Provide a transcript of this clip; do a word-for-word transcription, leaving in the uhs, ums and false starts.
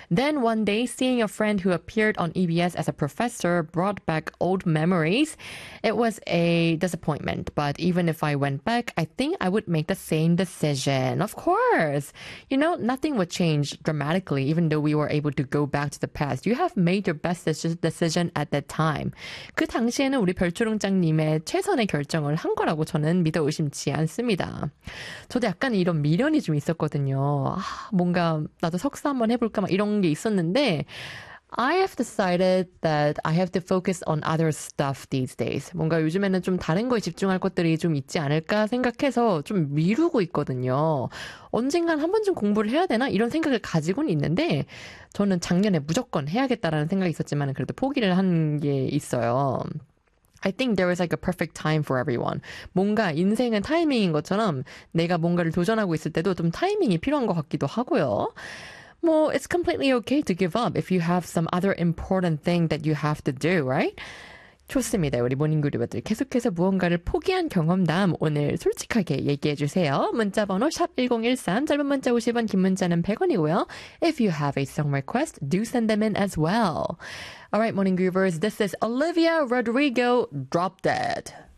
Then one day, seeing a friend who appeared on E B S as a professor brought back old memories. It was a disappointment, but even if I went back, I think I would make the same decision. Of course. You know, nothing would change dramatically, even though we were able to go back to the past. You have made your best decision at that time. 그 당시에는 우리 별초롱장님의 최선의 결정을 한 거라고 저는 믿어 의심치 않습니다. 저도 약간 이런 미련이 좀 있었거든요. 아, 뭔가 나도 석사 한번 해볼까 막 이런 게 있었는데 I have decided that I have to focus on other stuff these days. 뭔가 요즘에는 좀 다른 거에 집중할 것들이 좀 있지 않을까 생각해서 좀 미루고 있거든요. 언젠간 한 번쯤 공부를 해야 되나? 이런 생각을 가지고는 있는데 저는 작년에 무조건 해야겠다라는 생각이 있었지만 그래도 포기를 한 게 있어요. I think there is like a perfect time for everyone. 뭔가 인생은 타이밍인 것처럼 내가 뭔가를 도전하고 있을 때도 좀 타이밍이 필요한 것 같기도 하고요. Well, it's completely okay to give up if you have some other important thing that you have to do, right? 좋습니다. 우리 모닝그룹들 계속해서 무언가를 포기한 경험담 오늘 솔직하게 얘기해 주세요. 문자번호 샵 일공일삼, 짧은 문자 오십 원, 긴 문자는 백 원이고요. If you have a song request, do send them in as well. Alright, Morning Groovers, this is Olivia Rodrigo, Drop Dead.